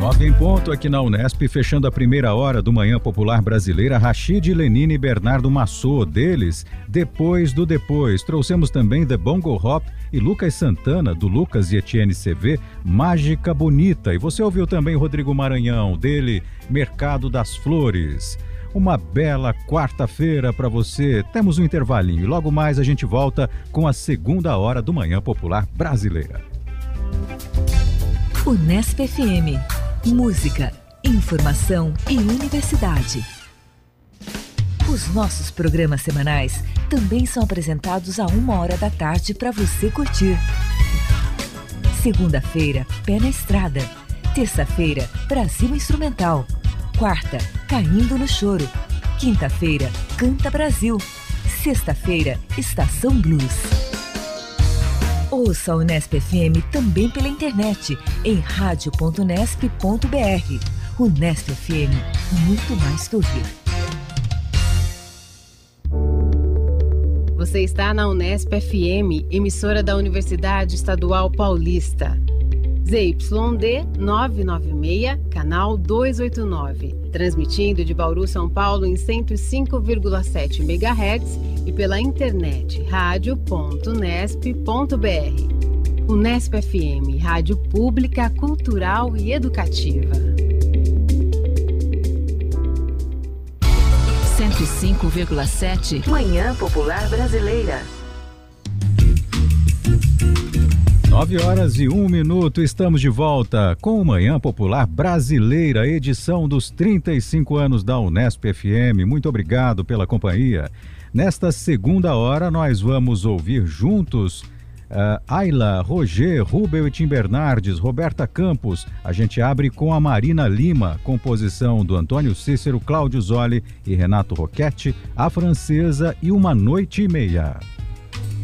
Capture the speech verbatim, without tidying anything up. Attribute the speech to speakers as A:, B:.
A: Nove em ponto aqui na Unesp, fechando a primeira hora do Manhã Popular Brasileira, Rachid Lenine e Bernardo Massot, deles, Depois do Depois. Trouxemos também The Bongo Hop e Lucas Santana, do Lucas e Etienne C V, Mágica Bonita. E você ouviu também Rodrigo Maranhão, dele, Mercado das Flores. Uma bela quarta-feira para você. Temos um intervalinho e logo mais a gente volta com a segunda hora do Manhã Popular Brasileira.
B: Unesp F M. Música, informação e universidade. Os nossos programas semanais também são apresentados a uma hora da tarde para você curtir. Segunda-feira, Pé na Estrada. Terça-feira, Brasil Instrumental. Quarta, Caindo no Choro. Quinta-feira, Canta Brasil. Sexta-feira, Estação Blues. Ouça a Unesp F M também pela internet em rádio ponto unesp ponto br. Unesp F M, muito mais que ouvir.
C: Você está na Unesp F M, emissora da Universidade Estadual Paulista. Z Y D novecentos e noventa e seis, canal duzentos e oitenta e nove. Transmitindo de Bauru, São Paulo, em cento e cinco vírgula sete megahertz e pela internet rádio ponto unesp ponto br. Unesp F M, rádio pública, cultural e educativa.
B: cento e cinco vírgula sete Manhã Popular Brasileira.
A: Nove horas e um minuto, estamos de volta com o Manhã Popular Brasileira, edição dos trinta e cinco anos da Unesp F M. Muito obrigado pela companhia. Nesta segunda hora, nós vamos ouvir juntos uh, Ayla, Roger, Rubel e Tim Bernardes, Roberta Campos. A gente abre com a Marina Lima, composição do Antônio Cícero, Cláudio Zoli e Renato Roquette, A Francesa e Uma Noite e Meia.